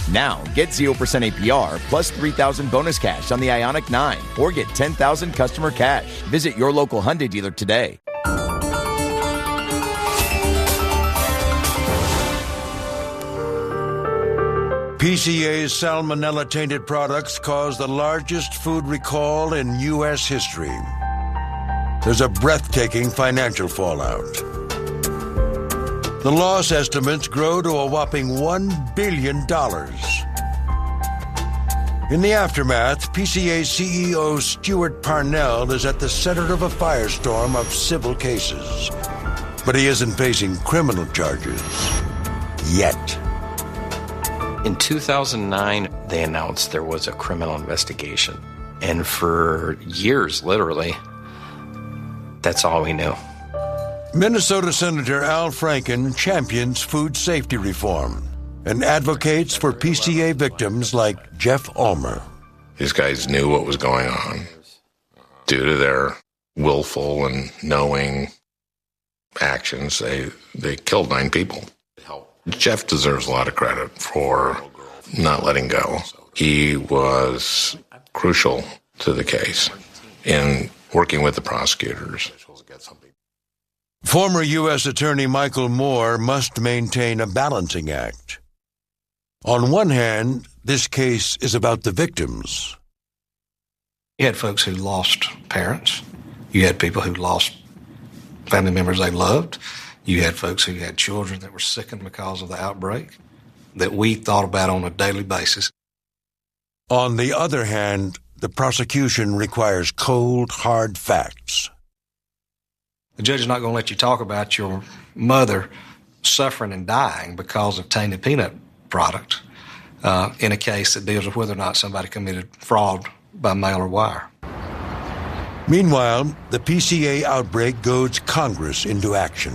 Now, get 0% APR plus 3,000 bonus cash on the Ioniq 9 or get 10,000 customer cash. Visit your local Hyundai dealer today. PCA's salmonella-tainted products caused the largest food recall in U.S. history. There's a breathtaking financial fallout. The loss estimates grow to a whopping $1 billion. In the aftermath, PCA CEO Stuart Parnell is at the center of a firestorm of civil cases. But he isn't facing criminal charges. Yet. In 2009, they announced there was a criminal investigation. And for years, literally, that's all we knew. Minnesota Senator Al Franken champions food safety reform and advocates for PCA victims like Jeff Ulmer. These guys knew what was going on. Due to their willful and knowing actions, they killed 9 people. Jeff deserves a lot of credit for not letting go. He was crucial to the case in working with the prosecutors. Former U.S. Attorney Michael Moore must maintain a balancing act. On one hand, this case is about the victims. You had folks who lost parents. You had people who lost family members they loved. You had folks who had children that were sickened because of the outbreak that we thought about on a daily basis. On the other hand, the prosecution requires cold, hard facts. The judge is not going to let you talk about your mother suffering and dying because of tainted peanut product in a case that deals with whether or not somebody committed fraud by mail or wire. Meanwhile, the PCA outbreak goads Congress into action.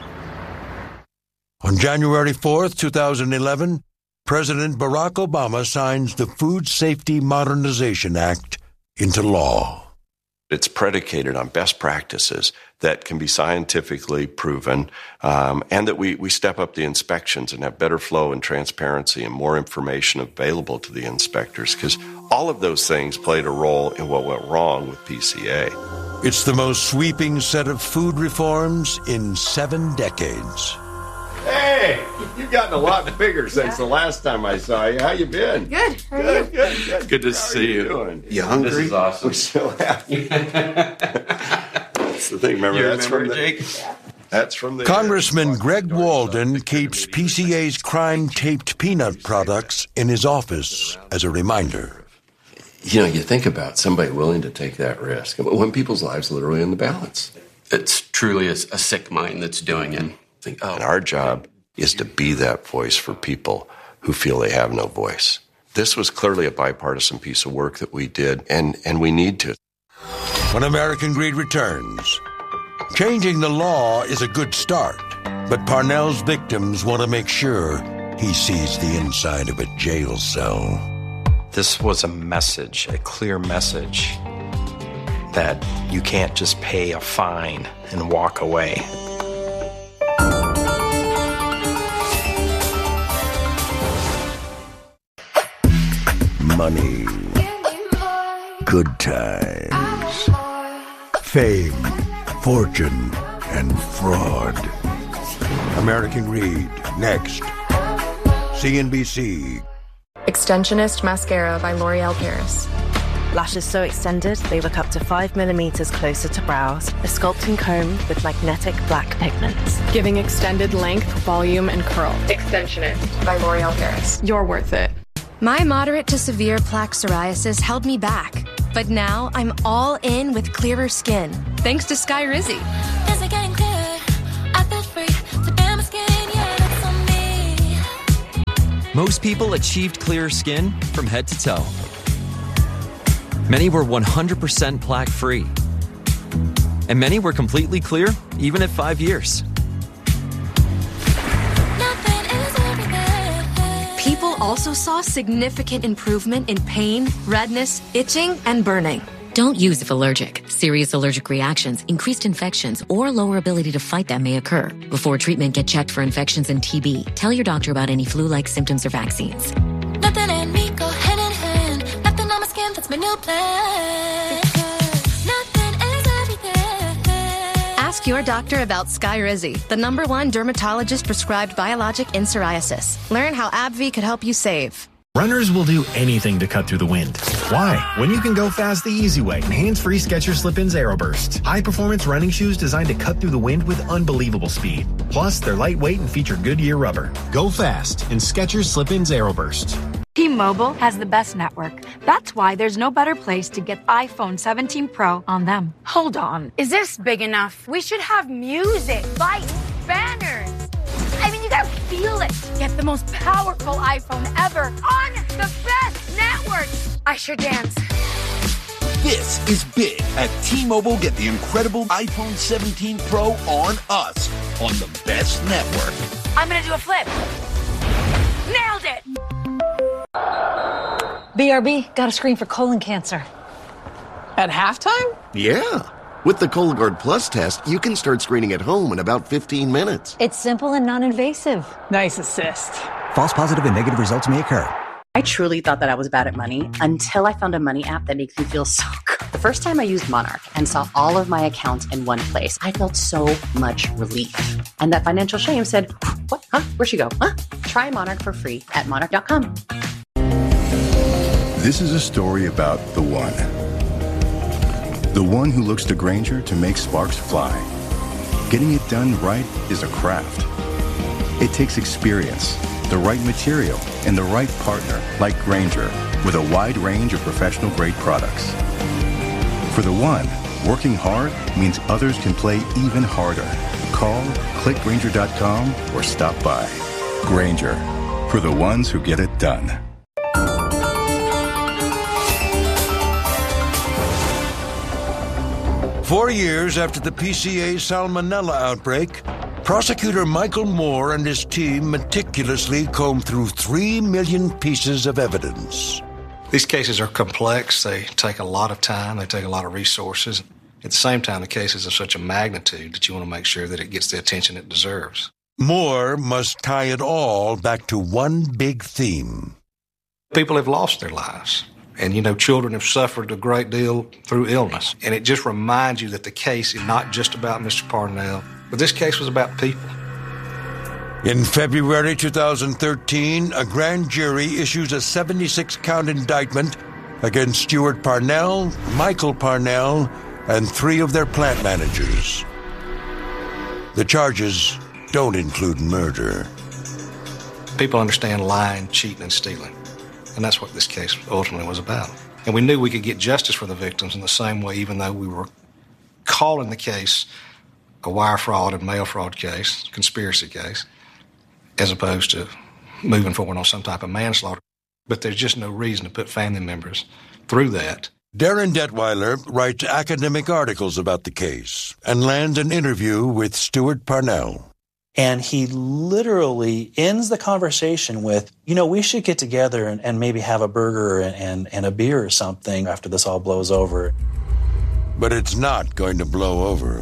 On January 4th, 2011, President Barack Obama signs the Food Safety Modernization Act into law. It's predicated on best practices that can be scientifically proven, and that we step up the inspections and have better flow and transparency and more information available to the inspectors, because all of those things played a role in what went wrong with PCA. It's the most sweeping set of food reforms in 7 decades. Hey, you've gotten a lot bigger since the last time I saw you. How you been? Good. How are you? Good to see you. Doing? You hungry? This is awesome. We're so happy. That's the thing. Remember, Jake? That's from the Congressman Greg Walden keeps PCA's crime-taped peanut products in his office as a reminder. You know, you think about somebody willing to take that risk when people's lives are literally in the balance. It's truly a sick mind that's doing it. And our job is to be that voice for people who feel they have no voice. This was clearly a bipartisan piece of work that we did, and we need to. When American Greed returns, changing the law is a good start, but Parnell's victims want to make sure he sees the inside of a jail cell. This was a message, a clear message, that you can't just pay a fine and walk away. Money, good times, fame, fortune, and fraud. American Greed, next. CNBC. Extensionist Mascara by L'Oreal Paris. Lashes so extended, they look up to 5 millimeters closer to brows. A sculpting comb with magnetic black pigments. Giving extended length, volume, and curl. Extensionist by L'Oreal Paris. You're worth it. My moderate to severe plaque psoriasis held me back, but now I'm all in with clearer skin, thanks to Skyrizi. Most people achieved clearer skin from head to toe. Many were 100% plaque-free. And many were completely clear, even at 5 years. People also saw significant improvement in pain, redness, itching, and burning. Don't use if allergic. Serious allergic reactions, increased infections, or lower ability to fight them may occur. Before treatment, get checked for infections and TB. Tell your doctor about any flu-like symptoms or vaccines. That's my new plan. Nothing is everything. Ask your doctor about Skyrizi, the #1 dermatologist-prescribed biologic in psoriasis. Learn how AbbVie could help you save. Runners will do anything to cut through the wind. Why? When you can go fast the easy way. Hands-free Skechers Slip-ins Aeroburst. High-performance running shoes designed to cut through the wind with unbelievable speed. Plus, they're lightweight and feature Goodyear rubber. Go fast in Skechers Slip-ins Aeroburst. T-Mobile has the best network. That's why there's no better place to get iPhone 17 Pro on them. Hold on. Is this big enough? We should have music, lights, banners. I mean, you gotta feel it. Get the most powerful iPhone ever on the best network. I sure dance. This is big. At T-Mobile, get the incredible iPhone 17 Pro on us, on the best network. I'm gonna do a flip. Nailed it. BRB, got a screen for colon cancer. At halftime? Yeah. With the Cologuard Plus test, you can start screening at home in about 15 minutes. It's simple and non-invasive. Nice assist. False positive and negative results may occur. I truly thought that I was bad at money until I found a money app that makes me feel so good. The first time I used Monarch and saw all of my accounts in one place, I felt so much relief. And that financial shame said, what? Huh? Where'd she go? Huh? Try Monarch for free at monarch.com. This is a story about the one. The one who looks to Grainger to make sparks fly. Getting it done right is a craft. It takes experience, the right material, and the right partner like Grainger with a wide range of professional-grade products. For the one, working hard means others can play even harder. Call, click Grainger.com, or stop by. Grainger, for the ones who get it done. Four years after the PCA salmonella outbreak, prosecutor Michael Moore and his team meticulously combed through 3 million pieces of evidence. These cases are complex. They take a lot of time. They take a lot of resources. At the same time, the cases are such a magnitude that you want to make sure that it gets the attention it deserves. Moore must tie it all back to one big theme. People have lost their lives. And, you know, children have suffered a great deal through illness. And it just reminds you that the case is not just about Mr. Parnell, but this case was about people. In February 2013, a grand jury issues a 76-count indictment against Stuart Parnell, Michael Parnell, and 3 of their plant managers. The charges don't include murder. People understand lying, cheating, and stealing. And that's what this case ultimately was about. And we knew we could get justice for the victims in the same way, even though we were calling the case a wire fraud and mail fraud case, conspiracy case, as opposed to moving forward on some type of manslaughter. But there's just no reason to put family members through that. Darren Detweiler writes academic articles about the case and lands an interview with Stuart Parnell. And he literally ends the conversation with, you know, we should get together and maybe have a burger and a beer or something after this all blows over. But it's not going to blow over.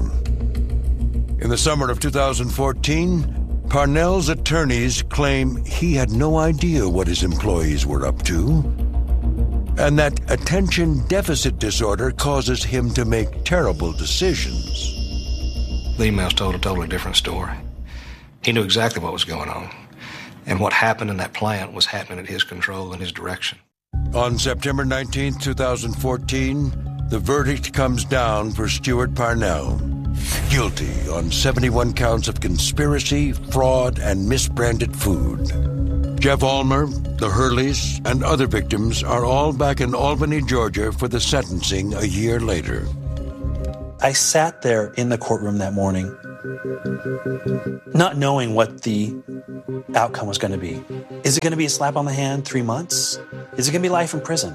In the summer of 2014, Parnell's attorneys claim he had no idea what his employees were up to, and that attention deficit disorder causes him to make terrible decisions. The emails told a totally different story. He knew exactly what was going on, and what happened in that plant was happening at his control and his direction. On September 19, 2014, the verdict comes down for Stuart Parnell. Guilty on 71 counts of conspiracy, fraud, and misbranded food. Jeff Ulmer, the Hurleys, and other victims are all back in Albany, Georgia for the sentencing a year later. I sat there in the courtroom that morning, not knowing what the outcome was going to be. Is it going to be a slap on the hand, 3 months? Is it going to be life in prison?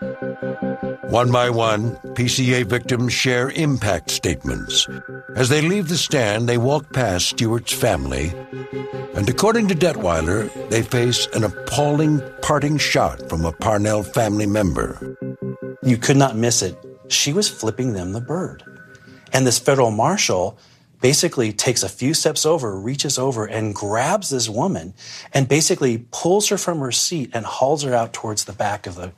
One by one, PCA victims share impact statements. As they leave the stand, they walk past Stuart's family, and according to Detweiler, they face an appalling parting shot from a Parnell family member. You could not miss it. She was flipping them the bird. And this federal marshal basically takes a few steps over, reaches over, and grabs this woman and basically pulls her from her seat and hauls her out towards the back of the